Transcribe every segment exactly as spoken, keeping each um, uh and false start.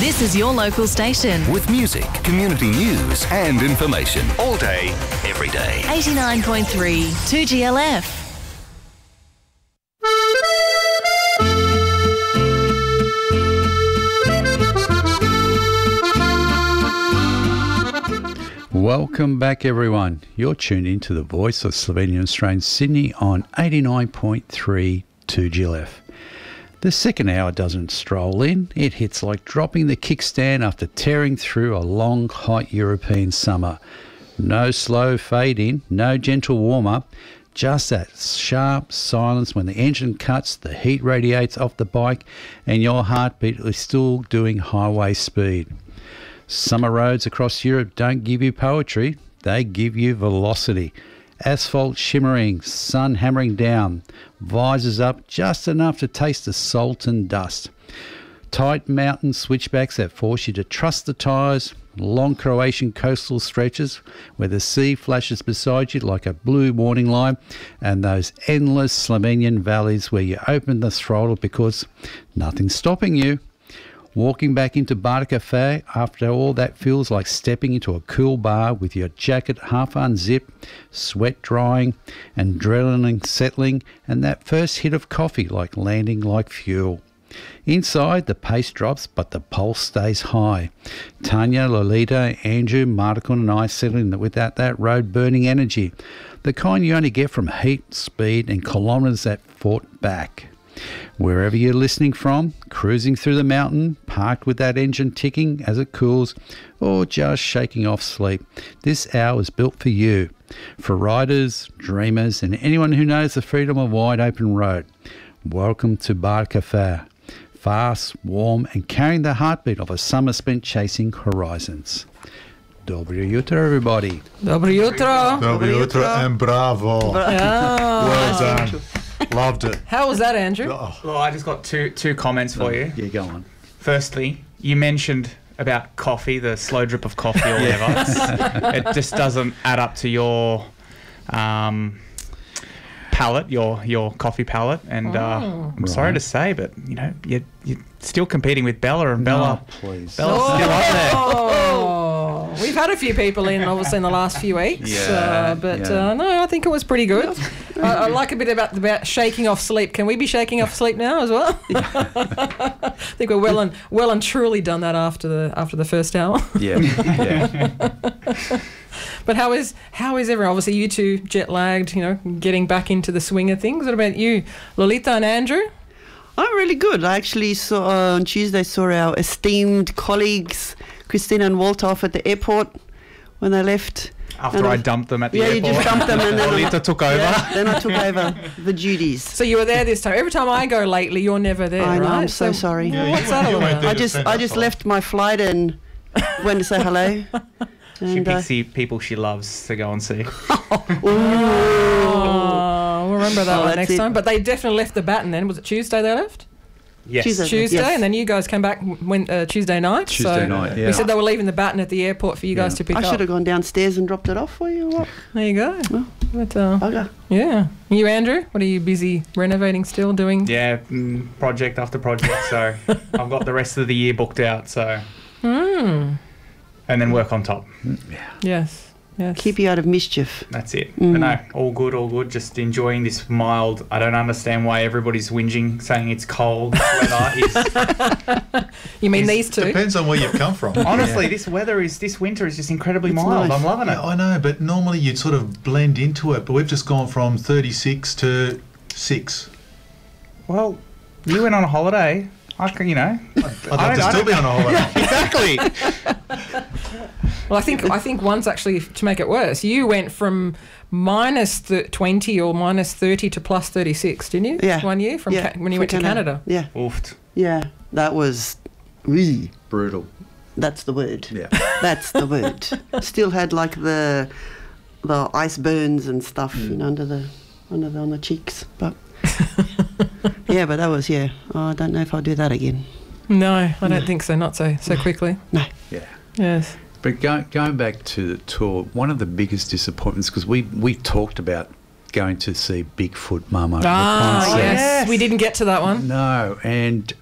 This is your local station. With music, community news and information. All day, every day. eighty-nine point three, two G L F. Welcome back, everyone. You're tuned in to the voice of Slovenian Australian Sydney on eighty-nine point three two G L F. The second hour doesn't stroll in. It hits like dropping the kickstand after tearing through a long, hot European summer. No slow fade in, no gentle warm-up, just that sharp silence when the engine cuts, the heat radiates off the bike, and your heartbeat is still doing highway speed. Summer roads across Europe don't give you poetry, they give you velocity. Asphalt shimmering, sun hammering down, visors up just enough to taste the salt and dust. Tight mountain switchbacks that force you to trust the tyres, long Croatian coastal stretches where the sea flashes beside you like a blue warning light, and those endless Slovenian valleys where you open the throttle because nothing's stopping you. Walking back into Bar Cafe after all that feels like stepping into a cool bar with your jacket half unzipped, sweat drying, and adrenaline settling, and that first hit of coffee like landing like fuel. Inside, the pace drops, but the pulse stays high. Tanya, Lolita, Andrew, Martikon and I settling without that road-burning energy, the kind you only get from heat, speed, and kilometres that fought back. Wherever you're listening from, cruising through the mountain, parked with that engine ticking as it cools, or just shaking off sleep, this hour is built for you, for riders, dreamers, and anyone who knows the freedom of wide open road. Welcome to Bar Cafe, fast, warm, and carrying the heartbeat of a summer spent chasing horizons. Dobro jutro, everybody. Dobro jutro. Dobro jutro and bravo. Bra- Well done. Loved it. How was that, Andrew? Oh, Well, I just got two two comments for you. Yeah, go on. Firstly, you mentioned about coffee, the slow drip of coffee or whatever. It's- it just doesn't add up to your um, palate, your your coffie palate. And uh, Oh. I'm sorry Right. to say, but you know you're, you're still competing with Bella, and Bella, No, please. Bella's still up there. Oh, we've had a few people in, obviously, in the last few weeks. Yeah, uh, but yeah. uh, no, I think it was pretty good. I, I like a bit about about shaking off sleep. Can we be shaking off sleep now as well? I think we're well and well and truly done that after the after the first hour. Yeah, yeah. But how is how is everyone? Obviously, you two jet lagged. You know, getting back into the swing of things. What about you, Lolita and Andrew? I'm really good. I actually saw uh, on Tuesday saw our esteemed colleagues Christina and Walter off at the airport when they left. After And I I- dumped them at the yeah, airport. you just dumped them and then Lolita took over. Yeah, then I took over the duties. So you were there this time. Every time I go lately, you're never there, I know. right? I'm so sorry. Yeah, what's you that went- you all went about? there I to just stand I up just for. left my flight and went to say hello. She And, uh, picks the people she loves to go and see. Oh, we'll remember that Oh, one that's next it. time. But they definitely left the baton then. Was it Tuesday they left? Yes. Tuesday. Tuesday, Yes. and then you guys came back when uh, Tuesday night. Tuesday so night, yeah. We said they were leaving the baton at the airport for you guys Yeah. to pick I up. should have gone downstairs and dropped it off for you. What? There you go. Well, But, uh, Bugger. yeah. You, Andrew, what are you busy renovating still, doing? Yeah, mm, project after project. So I've got the rest of the year booked out. So Hmm. and then work on top. Yes. Yes. Keep you out of mischief. That's it. Mm. But no, all good, all good. Just enjoying this mild. I don't understand why everybody's whinging, saying it's cold weather. Is, You mean is- these two? Depends on where you've come from. honestly, this weather is this winter is just incredibly It's mild. nice. I'm loving Yeah, it. I know, but normally you'd sort of blend into it. But we've just gone from thirty-six to six. Well, you went on a holiday. I can, you know. I'd I love don't- to I still don't- be on a holiday. Exactly. Well, I think I think once actually to make it worse, you went from minus th- twenty or minus thirty to plus thirty-six, didn't you? Yeah. One year from Yeah, ca- when you for went to Canada. Yeah, Oofed. yeah. That was, really, Brutal. that's the word. Yeah. That's the word. Still had like the the ice burns and stuff you know, under the under the on the cheeks, but yeah, but that was yeah. Oh, I don't know if I'll do that again. No, I don't No. think so. Not so so quickly. No. Yeah. Yes. But go, going back to the tour, one of the biggest disappointments, because we, we talked about going to see Bigfoot Mama. Ah, the concert. yes. yes. We didn't get to that one. No, and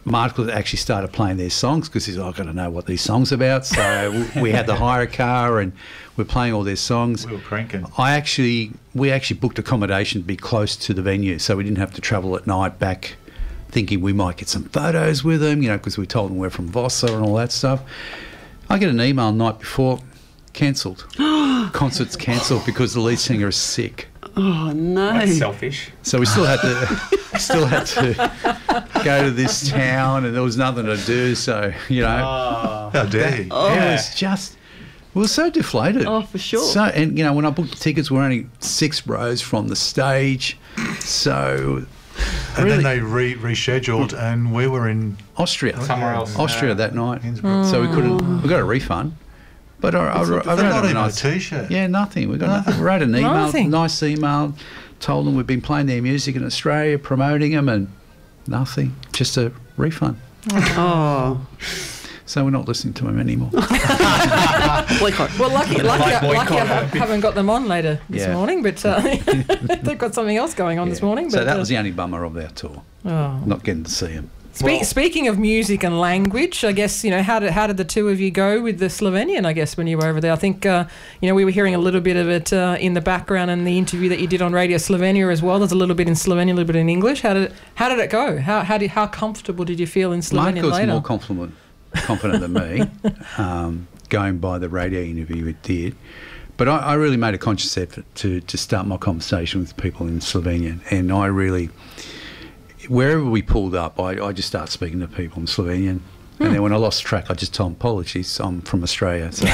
Mark actually started playing their songs because he's like, I've got to know what these songs are about. So we- we had to hire a car and we're playing all their songs. We were cranking. I actually, we actually booked accommodation to be close to the venue, so we didn't have to travel at night back, thinking we might get some photos with them, you know, because we told them we're from Vossa and all that stuff. I get an email the night before, cancelled. Concert's cancelled because the lead singer is sick. Oh, no. That's selfish. So we still had to, still had to go to this town, and there was nothing to do. So you know, Oh, How dare you? it was just, we were so deflated. Oh, for sure. So, and you know, when I booked the tickets, we were only six rows from the stage. So And really- then they re- rescheduled, and we were in Austria, somewhere else. Austria Uh, that night. Innsbruck. So we couldn't. We got a refund, but I, I, I They're wrote not them a even nice a T-shirt. Yeah, nothing. We got nothing. Wrote an email, Nothing. nice email, told them we've been playing their music in Australia, promoting them, and nothing. Just a refund. Oh, So we're not listening to them anymore. boycott. Well, lucky, lucky, Like lucky I boycott. ha- haven't got them on later this Yeah. morning, but uh, they've got something else going on this Yeah. morning. So but, that uh, was the only bummer of our tour, oh. not getting to see them. Spe- Well- speaking of music and language, I guess, you know, how did how did the two of you go with the Slovenian, I guess, when you were over there? I think, uh, you know, we were hearing a little bit of it uh, in the background in the interview that you did on Radio Slovenia as well. There's a little bit in Slovenian, a little bit in English. How did it, how did it go? How how, did, how comfortable did you feel in Slovenian Mark was later? more confident, confident than me, um, going by the radio interview it did. But I, I really made a conscious effort to, to start my conversation with people in Slovenian, and I really, wherever we pulled up, I, I just start speaking to people in Slovenian. And then when I lost track, I just told them, apologies, I'm from Australia. So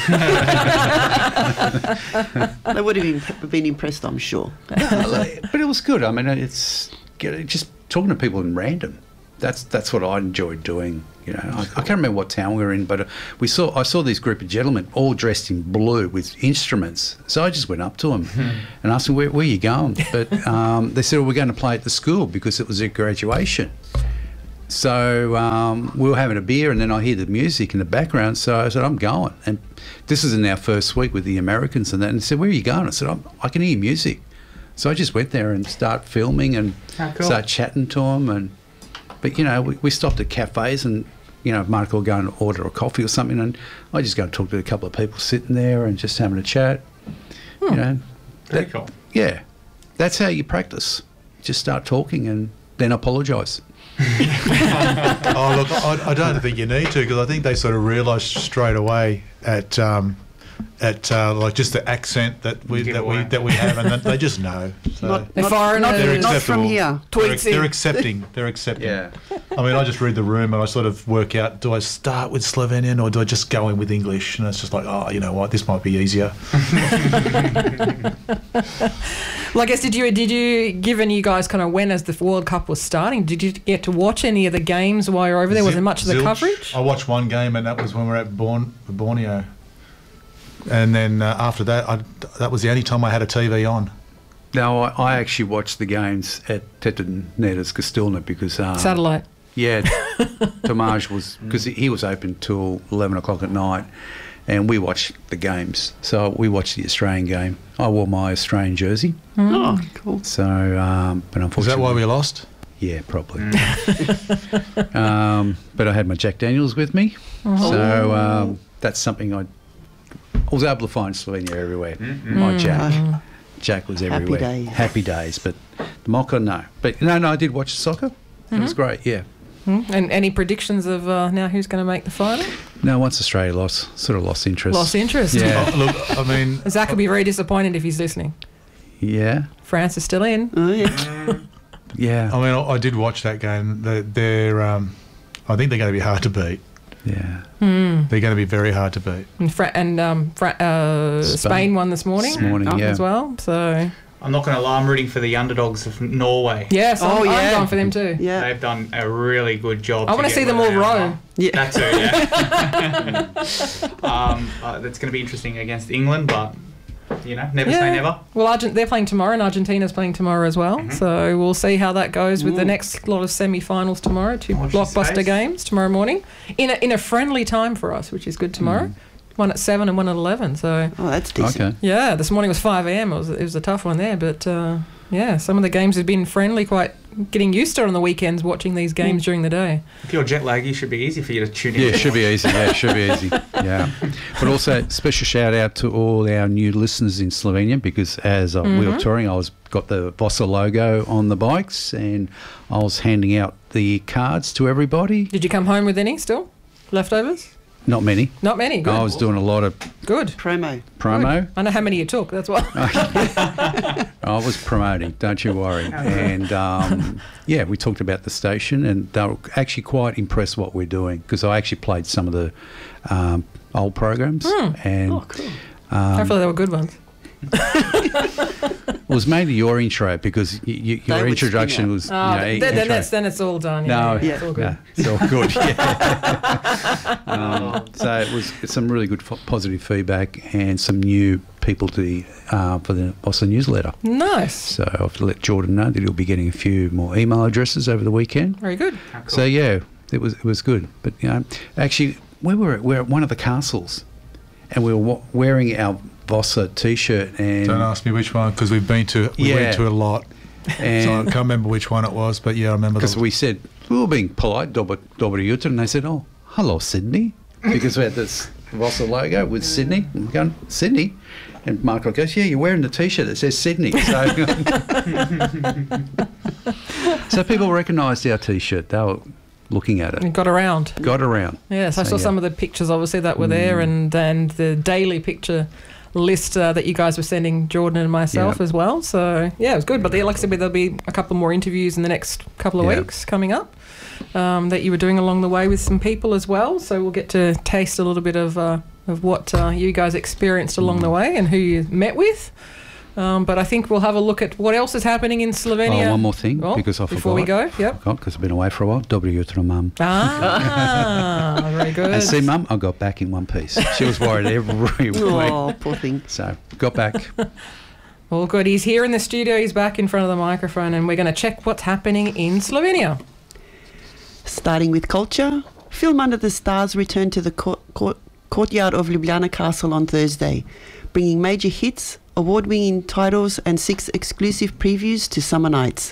They would have been, been impressed, I'm sure. but it was good. I mean, it's just talking to people in random. That's that's what I enjoyed doing. You know, I, I can't remember what town we were in, but we saw I saw this group of gentlemen all dressed in blue with instruments. So I just went up to them and asked them, "Where, where are you going?" But um, they said, well, "We're going to play at the school because it was their graduation." So um, we were having a beer, and then I hear the music in the background. So I said, "I'm going." And this is in our first week with the Americans, and then they said, "Where are you going?" I said, I'm, "I can hear music." So I just went there and start filming and How cool. start chatting to them. And but you know, we, we stopped at cafes, and you know, Mark will go and order a coffee or something, and I just go and talk to a couple of people sitting there and just having a chat. You know, Very that- cool. Yeah, that's how you practice. Just start talking and then apologise. Oh, look, I, I don't think you need to, because I think they sort of realised straight away at um, at uh, like just the accent that we Give that we away. that we have, and that they just know. So Not, They're not, foreigners. not, they're not acceptable. from here. They're, Tweets they're in. accepting. They're accepting. Yeah. I mean, I just read the room and I sort of work out: do I start with Slovenian or do I just go in with English? And it's just like, oh, you know what, this might be easier. Well, I guess did you did you given you guys kind of when as the World Cup was starting, did you get to watch any of the games while you were over there? Was there Zil- much of the zilch. coverage? I watched one game, and that was when we were at Born- Borneo. And then uh, after that, I, that was the only time I had a T V on. No, I, I actually watched the games at Tetanettas Kastilna because um, Satellite. Yeah, Tomasz was because he was open till eleven o'clock at night, and we watched the games. So we watched the Australian game. I wore my Australian jersey. Oh, cool. So, um, but unfortunately, Is that why we lost? Yeah, probably. um, but I had my Jack Daniels with me, so um, that's something I, I was able to find Slovenia everywhere. My Jack, Jack was Happy everywhere. days. Happy days. But the Mocha, no. But no, no, I did watch soccer. It was great. Yeah. Mm. And any predictions of uh, now who's going to make the final? No, once Australia lost, sort of lost interest. Lost interest. Yeah. Oh, look, I mean, Zach will be very disappointed if he's listening. Yeah. France is still in. Oh, yeah. Yeah. I mean, I, I did watch that game. They're, they're um, I think they're going to be hard to beat. Yeah. They're going to be very hard to beat. And, Fra- and um, Fra- uh, Spain. Spain. won this morning. This morning, uh, yeah. As well. So, I'm not going to lie, I'm rooting for the underdogs of Norway. yes, Oh, I'm, I'm yeah. going for them too. Yeah. They've done a really good job. I want to get see them where all they are row. now. Yeah. That too, yeah. um, uh, that's going to be interesting against England, but, you know, never say never. Well, Argent- they're playing tomorrow, and Argentina's playing tomorrow as well. Mm-hmm. So we'll see how that goes with the next lot of semi-finals tomorrow. Two Watch this blockbuster space. games tomorrow morning in a, in a friendly time for us, which is good tomorrow. One at seven and one at eleven. So Oh, that's decent. Okay. yeah, this morning was five a.m. It was it was a tough one there, but uh, yeah, some of the games have been friendly, quite getting used to it on the weekends, watching these games during the day. If you're jet lagged, it should be easy for you to tune in. Yeah, it should be easy. Yeah, it should be easy. Yeah. But also, special shout out to all our new listeners in Slovenia, because as uh, we were touring, I was got the Vossa logo on the bikes, and I was handing out the cards to everybody. Did you come home with any still? Leftovers? Not many. Not many. Good. I was doing a lot of Good. Promo. promo. Good. I know how many you took. That's why. I was promoting, don't you worry. And um, yeah, we talked about the station, and they were actually quite impressed what we're doing, because I actually played some of the um, old programs. And Oh, cool. um, Hopefully they were good ones. it was mainly your intro, because y- y- They your would introduction spin out. was. Oh, you know, then, e- then, intro. that's, then it's all done. No, Yeah, yeah, it's all good. no, it's all good. Yeah. um, so it was some really good f- positive feedback, and some new people to the, uh, for the Vossa newsletter. Nice. So I've let Jordan know that he'll be getting a few more email addresses over the weekend. Very good. So yeah, it was it was good. But you know, actually, we were we were at one of the castles, and we were wa- wearing our Vossa T-shirt, and Don't ask me which one, because we've been to we Yeah. went to a lot. So I and can't remember which one it was, but yeah, I remember. because The, we said we were being polite, Dobry Jutr, and they said, "Oh, hello, Sydney," because we had this Vossa logo with Sydney. And we're going, Sydney, and Michael goes, "Yeah, you're wearing the T-shirt that says Sydney." So, so people recognised our T-shirt. They were looking at We it. got around. Got around. Yes, I So, saw yeah. some of the pictures, obviously, that were there, and, and the daily picture list uh, that you guys were sending Jordan and myself Yeah. as well. So, yeah, it was good. But there, like I said, there'll be a couple more interviews in the next couple of Yeah. weeks coming up um, that you were doing along the way with some people as well. So we'll get to taste a little bit of, uh, of what uh, you guys experienced along Mm. the way and who you met with. Um, but I think we'll have a look at what else is happening in Slovenia. Oh, one more thing, Oh, because I before we forgot. go, yep. Because I've been away for a while. Dobry Jutr, Mum. Ah, very good. And see, Mum, I got back in one piece. She was worried every week. Oh, poor thing. So, got back. All good. He's here in the studio. He's back in front of the microphone, and we're going to check what's happening in Slovenia. Starting with culture, Film Under the Stars returned to the court, court, courtyard of Ljubljana Castle on Thursday, bringing major hits, award-winning titles and six exclusive previews to summer nights.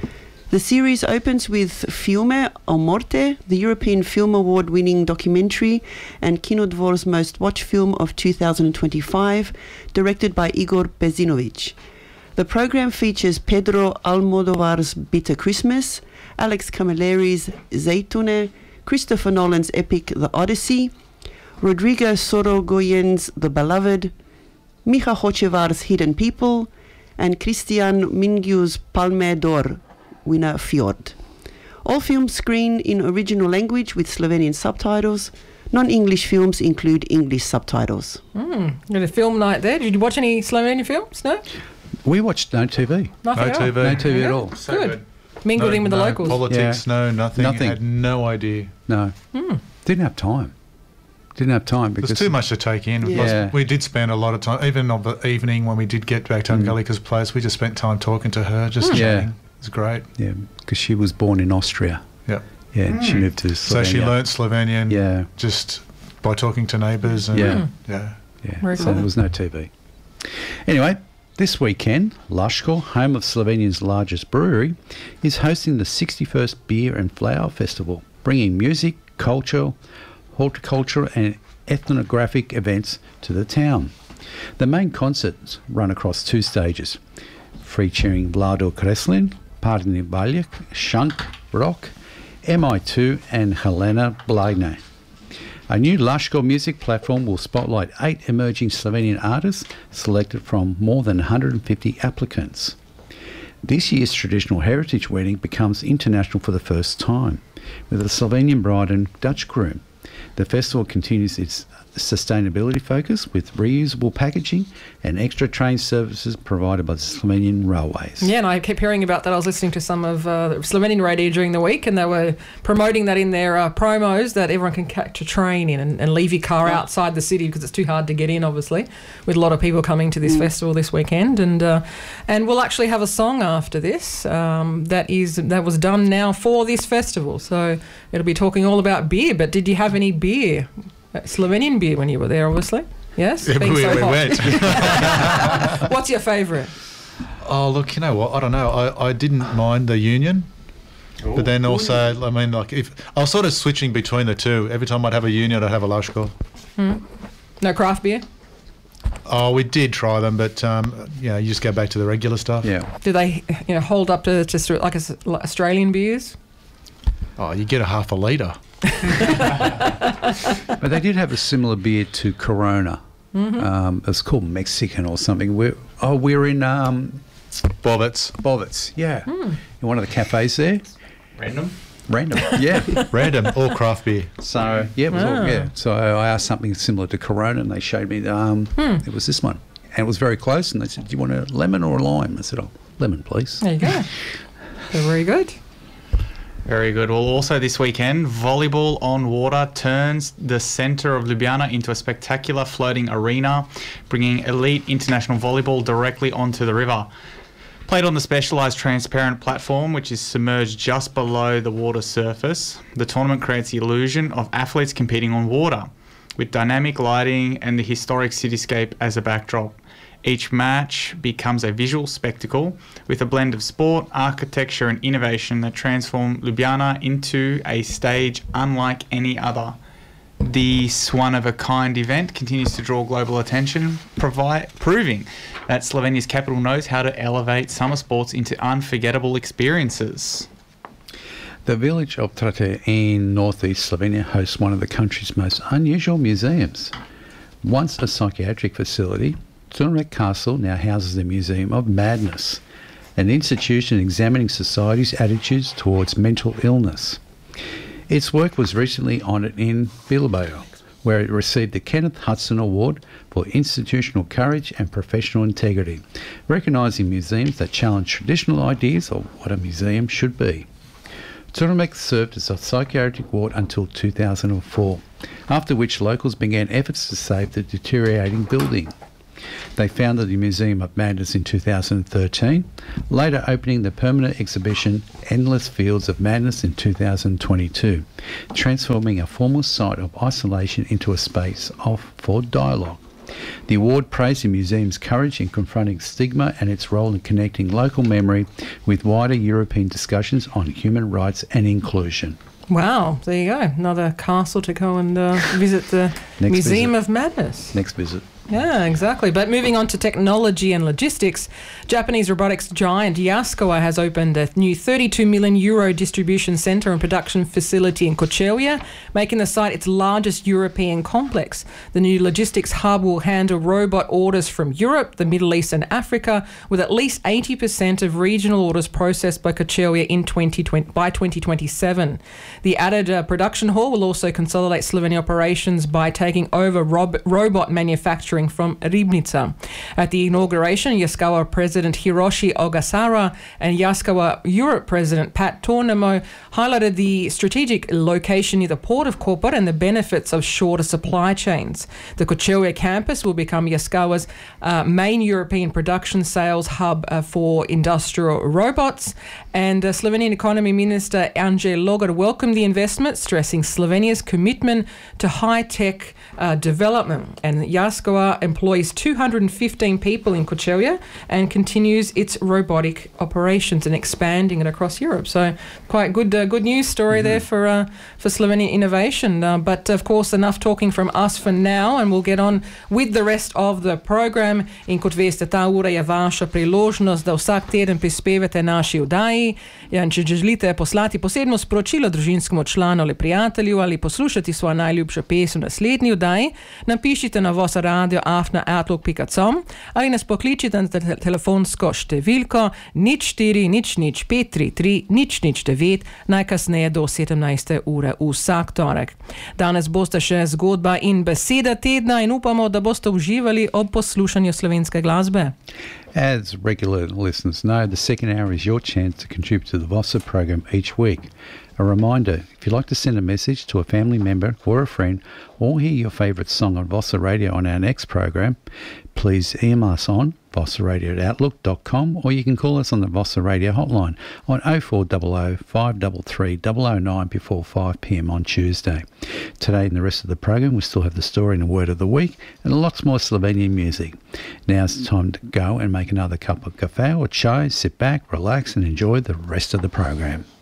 The series opens with Filme o Morte, the European Film Award-winning documentary and Kinodvor's most watched film of two thousand twenty-five, directed by Igor Bezinovic. The program features Pedro Almodovar's Bitter Christmas, Alex Camilleri's Zeytune, Christopher Nolan's epic The Odyssey, Rodrigo Sorogoyen's The Beloved, Micha Hocevar's Hidden People, and Christian Mingyu's Palme d'Or winner Fjord. All films screen in original language with Slovenian subtitles. Non-English films include English subtitles. Mm, got a film night there. Did you watch any Slovenian films? No? We watched no T V. Nothing no at all? T V. No T V at all. So Good. good. Mingled no, in with the no locals. Politics, Yeah. no, nothing. Nothing. Had no idea. No. Didn't have time. Didn't have time because There's too much to take in. Yeah. Plus, Yeah. we did spend a lot of time, even on the evening when we did get back to Angelika's place, we just spent time talking to her, just Yeah. chatting. It was great. Yeah, because she was born in Austria. Yeah. Yeah, and she moved to Slovenia. So she learnt Slovenian Yeah, just by talking to neighbours. And, Yeah. yeah. yeah. Very so cool. there was no T V. Anyway, this weekend, Lashko, home of Slovenia's largest brewery, is hosting the sixty-first Beer and Flower Festival, bringing music, culture, horticulture and ethnographic events to the town. The main concerts run across two stages, featuring Vlado Kreslin, Parni Baljak, Shank Rock, M I two and Helena Blagna. A new Lashko music platform will spotlight eight emerging Slovenian artists selected from more than one hundred fifty applicants. This year's traditional heritage wedding becomes international for the first time, with a Slovenian bride and Dutch groom. The festival continues its sustainability focus with reusable packaging and extra train services provided by the Slovenian Railways. Yeah, and I kept hearing about that. I was listening to some of uh, Slovenian radio during the week, and they were promoting that in their uh, promos that everyone can catch a train in and, and leave your car outside the city because it's too hard to get in, obviously, with a lot of people coming to this festival this weekend. And uh, and we'll actually have a song after this um, that is that was done now for this festival. So it'll be talking all about beer. But did you have any beer? Slovenian beer when you were there, obviously. Yes? Yeah, Being we, so we hot. went. What's your favourite? Oh, look, you know what? I don't know. I, I didn't mind the Union. But then also, I mean, like, if I was sort of switching between the two. Every time I'd have a Union, I'd have a Lashko. Hmm. No craft beer? Oh, we did try them, but, um, you know, you just go back to the regular stuff. Yeah. Do they, you know, hold up to just like a, like Australian beers? Oh, you get a half a litre. But they did have a similar beer to Corona. Mm-hmm. Um, it's called Mexican or something. We're, oh, we're in um, Bobbits. Bobbits, yeah. Hmm. In one of the cafes there. Random. Random, yeah. Random, all craft beer. So, yeah, it was Ah. all, yeah. So I asked something similar to Corona and they showed me, um, Hmm. it was this one. And it was very close and they said, do you want a lemon or a lime? I said, oh, lemon, please. There you go. They're very good. Very good. Well, also this weekend, volleyball on water turns the centre of Ljubljana into a spectacular floating arena, bringing elite international volleyball directly onto the river. Played on the specialised transparent platform, which is submerged just below the water surface, the tournament creates the illusion of athletes competing on water, with dynamic lighting and the historic cityscape as a backdrop. Each match becomes a visual spectacle with a blend of sport, architecture and innovation that transform Ljubljana into a stage unlike any other. This one-of-a-kind event continues to draw global attention, provi- proving that Slovenia's capital knows how to elevate summer sports into unforgettable experiences. The village of Trate in northeast Slovenia hosts one of the country's most unusual museums. Once a psychiatric facility, Turnek Castle now houses the Museum of Madness, an institution examining society's attitudes towards mental illness. Its work was recently honoured in Bilbao, where it received the Kenneth Hudson Award for Institutional Courage and Professional Integrity, recognising museums that challenge traditional ideas of what a museum should be. Turnek served as a psychiatric ward until two thousand four, after which locals began efforts to save the deteriorating building. They founded the Museum of Madness in two thousand thirteen, later opening the permanent exhibition Endless Fields of Madness in two thousand twenty-two, transforming a former site of isolation into a space of for dialogue. The award praised the museum's courage in confronting stigma and its role in connecting local memory with wider European discussions on human rights and inclusion. Wow, there you go. Another castle to go and uh, visit the Next Museum visit. of Madness. Next visit. Yeah, exactly. But moving on to technology and logistics, Japanese robotics giant Yaskawa has opened a new thirty-two million euro distribution centre and production facility in Kočevje, making the site its largest European complex. The new logistics hub will handle robot orders from Europe, the Middle East and Africa, with at least eighty percent of regional orders processed by Kočevje in twenty twenty, by twenty twenty-seven. The added uh, production hall will also consolidate Slovenia operations by taking over rob- robot manufacturing from Ribnica. At the inauguration, Yaskawa President Hiroshi Ogasawara and Yaskawa Europe President Pat Tornemo highlighted the strategic location near the port of Koper and the benefits of shorter supply chains. The Kočevje campus will become Yaskawa's uh, main European production sales hub uh, for industrial robots. And uh, Slovenian Economy Minister Anže Logar welcomed the investment, stressing Slovenia's commitment to high-tech uh, development. And Yaskawa employs two hundred fifteen people in Kočevje and continues its robotic operations and expanding it across Europe. So quite good uh, good news story mm-hmm. there for uh, for Slovenian innovation. Uh, but of course, enough talking from us for now, and we'll get on with the rest of the program. In kot veste, ta ura je vaša priložnost, da vsak teden prispevate naši oddaji. Ja, in če želite poslati posebno sporočilo družinskemu članu ali prijatelju ali poslušati svojo najljubšo pesem v naslednji oddaji, napišite na voz radio afna outlook pika com ali nas pokličite na te- telefonsko številko nič štiri nič nič pet tri tri nič nič devet najkasneje do sedemnajste ure vsak torek. Danes boste še zgodba in beseda tedna in upamo, da boste uživali ob poslušanju slovenske glasbe. As regular listeners know, the second hour is your chance to contribute to the Vossa program each week. A reminder, if you'd like to send a message to a family member or a friend or hear your favourite song on Vossa Radio on our next program, please email us on vossa radio at outlook dot com, or you can call us on the Vossa Radio hotline on oh four hundred, five three three, double oh nine before five p m on Tuesday. Today and the rest of the program, we still have the story and the word of the week and lots more Slovenian music. Now it's time to go and make another cup of cafe or chai, sit back, relax and enjoy the rest of the program.